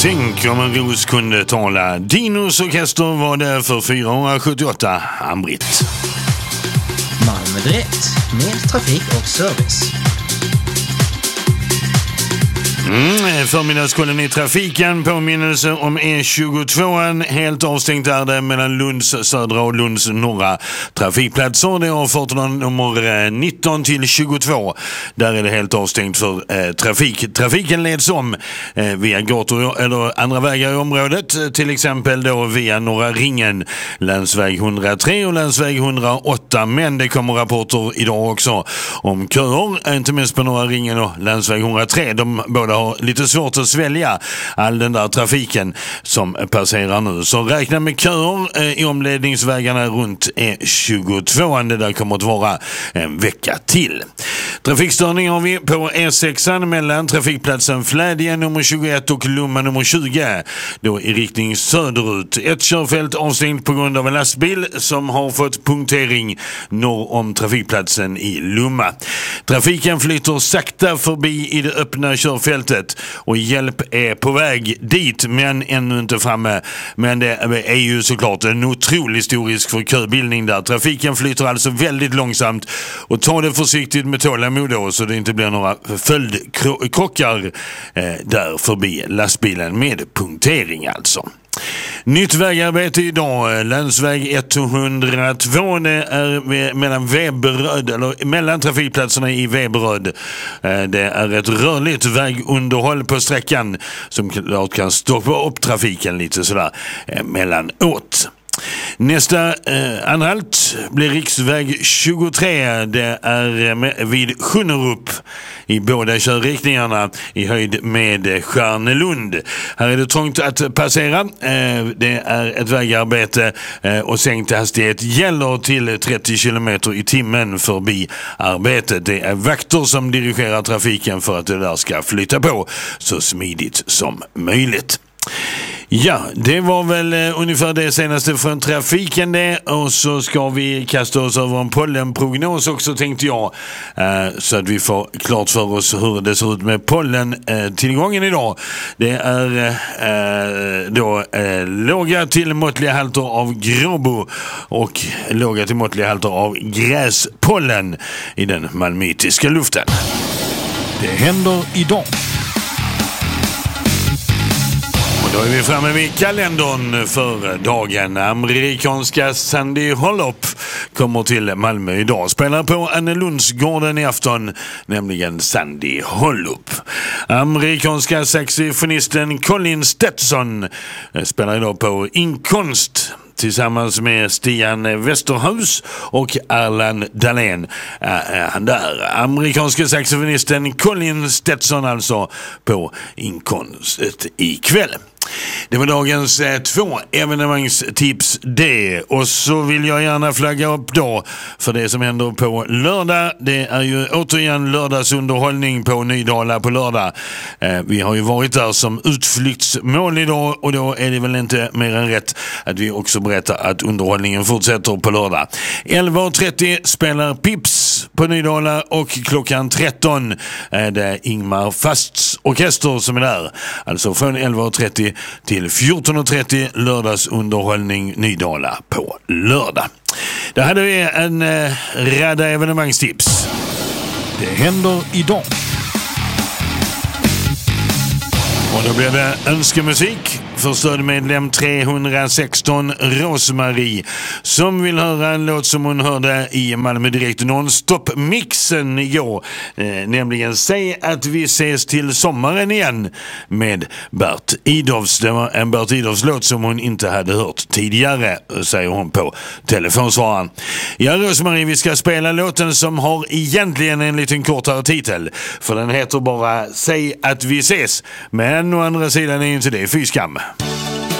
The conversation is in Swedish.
Tänk om en ros kunde tala. Dinos orkester var det för 478, Ann-Britt. Malmö Direkt, mer trafik och service. Förmiddagskollen i trafiken, påminnelse om E22, helt avstängt är det mellan Lunds södra och Lunds norra trafikplatser. Det har fått nummer 19 till 22. Där är det helt avstängt för trafik. Trafiken leds om via gator eller andra vägar i området, till exempel då via Norra Ringen, länsväg 103 och länsväg 108. Men det kommer rapporter idag också om köer, inte minst på Norra Ringen och länsväg 103. De båda har lite svårt att svälja all den där trafiken som passerar nu. Så räkna med köer i omledningsvägarna runt E22. Det där kommer att vara en vecka till. Trafikstörning har vi på E6 mellan trafikplatsen Flädje nummer 21 och Lomma nummer 20. Då i riktning söderut. Ett körfält avstängt på grund av en lastbil som har fått punktering norr om trafikplatsen i Lomma. Trafiken flyttar sakta förbi i det öppna körfältet och hjälp är på väg dit men ännu inte framme. Men det är ju såklart en otrolig stor risk för köbildning där. Trafiken flyttar alltså väldigt långsamt och ta det försiktigt med tålamod då, så det inte blir några följdkrockar där förbi lastbilen med punktering alltså. Nytt vägarbete idag, länsväg 102, det är mellan Veberöd, eller mellan trafikplatserna i Veberöd. Det är ett rörligt vägunderhåll på sträckan som klart kan stoppa upp trafiken lite sådär mellanåt. Nästa anhalt blir riksväg 23. Det är vid Sjunnerup i båda körriktningarna i höjd med Stjärnelund. Här är det trångt att passera. Det är ett vägarbete och sänkt hastighet gäller till 30 km i timmen förbi arbetet. Det är vakter som dirigerar trafiken för att det där ska flytta på så smidigt som möjligt. Ja, det var väl ungefär det senaste från trafiken det. Och så ska vi kasta oss över en pollenprognos också, tänkte jag. Så att vi får klart för oss hur det ser ut med pollentillgången idag. Det är då låga till måttliga halter av gråbo och låga till måttliga halter av gräspollen i den malmöitiska luften. Det händer idag. Då är vi framme vid kalendern för dagen. Amerikanska Sandy Hollop kommer till Malmö idag. Spelar på Annelundsgården i afton, nämligen Sandy Hollop. Amerikanska saxofonisten Colin Stetson spelar idag på Inkonst tillsammans med Stian Westerhus och Erland Dahlén. Han där, amerikanska saxofonisten Colin Stetson alltså på Inkonst ikväll. Det var dagens 2 evenemangstips det. Och så vill jag gärna flagga upp då för det som händer på lördag. Det är ju återigen lördagsunderhållning på Nydala på lördag. Vi har ju varit där som utflyktsmål idag och då är det väl inte mer än rätt att vi också berättar att underhållningen fortsätter på lördag. 11.30 spelar Pips på Nydala och klockan 13 är det Ingmar Fasts orkester som är där. Alltså från 11.30 till 14.30 lördagsunderhållning Nydala på lördag. Det här är en radda evenemangstips. Det händer idag. Och då blir det önskemusik för stödmedlem 316 Rosmarie som vill höra en låt som hon hörde i Malmö Direkt non-stop-mixen igår. Nämligen Säg att vi ses till sommaren igen med Bert Idolfs. Det var en Bert Idolfs-låt som hon inte hade hört tidigare, säger hon på telefonsvararen. Ja, Rosmarie, vi ska spela låten som har egentligen en liten kortare titel. För den heter bara Säg att vi ses. Men å andra sidan är inte det fyskam.